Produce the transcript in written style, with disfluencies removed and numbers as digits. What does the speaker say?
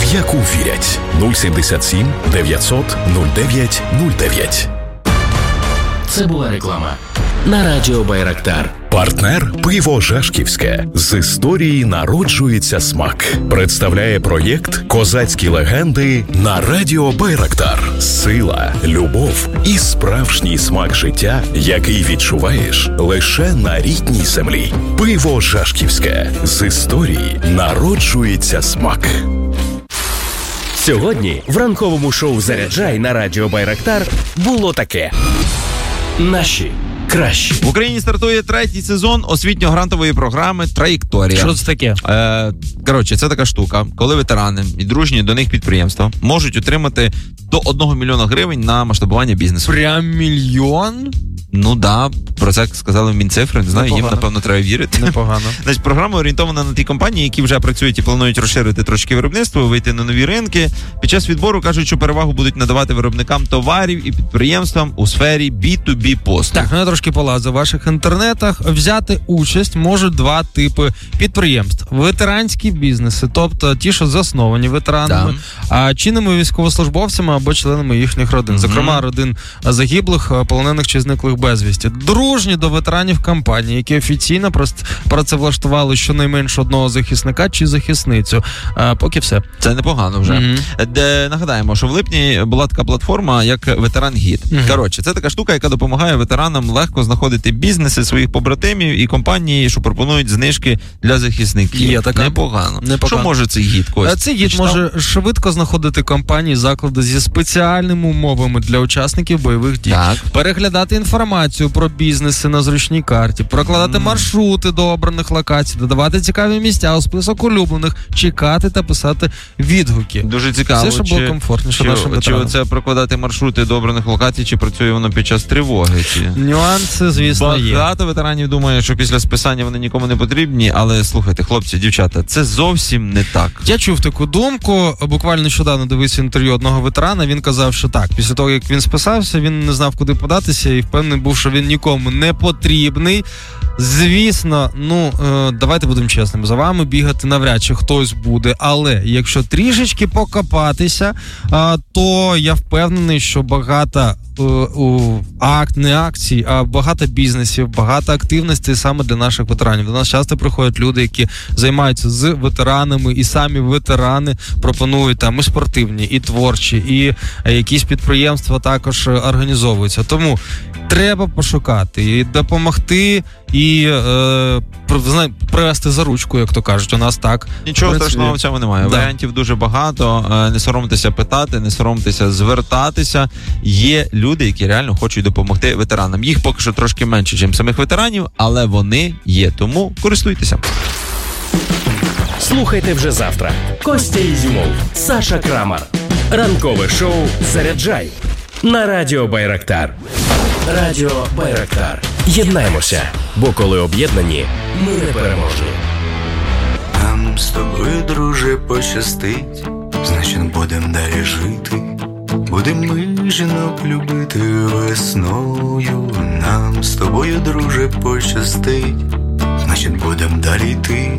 в яку вірять. 077 900 09 09. Це була реклама на радіо Байрактар. Партнер «Пиво Жашківське». З історії народжується смак. Представляє проєкт «Козацькі легенди» на радіо Байрактар. Сила, любов і справжній смак життя, який відчуваєш лише на рідній землі. «Пиво Жашківське». З історії народжується смак. Сьогодні в ранковому шоу «Заряджай» на радіо Байрактар було таке. Наші кращі. В Україні стартує 3-й сезон освітньо-грантової програми «Траєкторія». Що це таке? Коротше, це така штука, коли ветерани і дружні до них підприємства можуть отримати до 1 мільйона гривень на масштабування бізнесу. Прям мільйон? Ну да, про це сказали в Мінцифри, не знаю, Непогано. їм, напевно, треба вірити. Непогано. Значить, програма орієнтована на ті компанії, які вже працюють і планують розширити трошки виробництво, вийти на нові ринки. Під час відбору кажуть, що перевагу будуть надавати виробникам товарів і підприємствам у сфері B2B послуг. Так, я трошки полазив. В ваших інтернетах взяти участь можуть 2 типи підприємств. Ветеранські бізнеси, тобто ті, що засновані ветеранами, чинними військовослужбовцями або членами їхніх родин. Зокрема, родин загиблих, полонених чи зниклих безвісті. Дружні до ветеранів компанії, які офіційно працевлаштували щонайменше одного захисника чи захисницю. Поки все. Це непогано вже. Нагадаємо, що в липні була така платформа, як Ветеран Гід. Коротше, це така штука, яка допомагає ветеранам легко знаходити бізнеси своїх побратимів і компанії, що пропонують знижки для захисників. Є така. Непогано. Що може цей гід, Костя? Цей гід може швидко знаходити компанії, заклади зі спеціальними умовами для учасників бойових дій. Так. Переглядати інформацію про бізнеси на зручній карті, прокладати маршрути до обраних локацій, додавати цікаві місця у список улюблених, чекати та писати відгуки. Дуже цікаво. Все, щоб було комфортніше нашим ветеранам. Чи це прокладати маршрути до обраних локацій, чи працює воно під час тривоги? Нюанси, звісно, є. Багато ветеранів думає, що після списання вони нікому не потрібні, але слухайте, хлопці, дівчата, це зовсім не так. Я чув таку думку, буквально нещодавно дивився інтерв'ю одного ветерана, він казав, що так, після того, як він списався, він не знав, куди податися і впевнений був, що він нікому не потрібний. Звісно, давайте будемо чесними, за вами бігати навряд чи хтось буде, але якщо трішечки покопатися, то я впевнений, що багато не акцій, а багато бізнесів, багато активностей саме для наших ветеранів. До нас часто приходять люди, які займаються з ветеранами, і самі ветерани пропонують там і спортивні, і творчі, і якісь підприємства також організовуються. Тому треба пошукати і допомогти, і привести за ручку, як то кажуть. У нас так. Нічого страшного в цьому немає. Варіантів дуже багато. Не соромтеся питати, не соромтеся звертатися. Є люди, які реально хочуть допомогти ветеранам. Їх поки що трошки менше, ніж самих ветеранів, але вони є. Тому користуйтеся. Слухайте вже завтра. Костя Ізюмов, Саша Крамар. Ранкове шоу «Заряджай» на радіо Байрактар. Радіо Байрактар. Єднаємося, бо коли об'єднані, ми непереможні. Нам з тобою, друже, пощастить, значить будем далі жити. Будем ми жінок любити весною. Нам з тобою, друже, пощастить, значить будем далі йти.